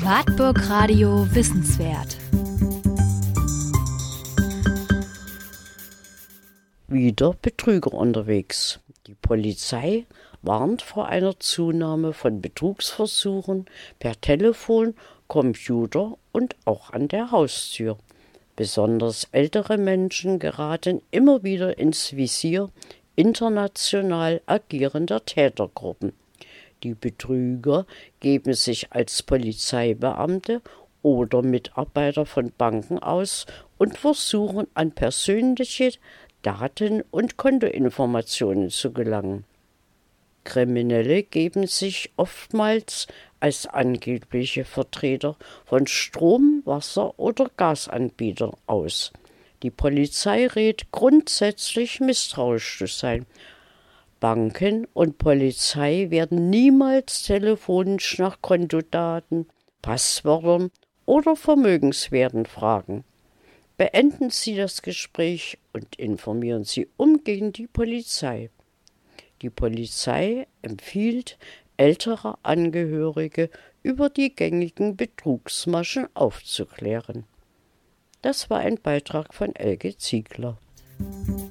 Wartburg Radio Wissenswert. Wieder Betrüger unterwegs. Die Polizei warnt vor einer Zunahme von Betrugsversuchen per Telefon, Computer und auch an der Haustür. Besonders ältere Menschen geraten immer wieder ins Visier international agierender Tätergruppen. Die Betrüger geben sich als Polizeibeamte oder Mitarbeiter von Banken aus und versuchen an persönliche Daten- und Kontoinformationen zu gelangen. Kriminelle geben sich oftmals als angebliche Vertreter von Strom-, Wasser- oder Gasanbietern aus. Die Polizei rät grundsätzlich misstrauisch zu sein. Banken und Polizei werden niemals telefonisch nach Kontodaten, Passwörtern oder Vermögenswerten fragen. Beenden Sie das Gespräch und informieren Sie umgehend die Polizei. Die Polizei empfiehlt, ältere Angehörige über die gängigen Betrugsmaschen aufzuklären. Das war ein Beitrag von Elke Ziegler.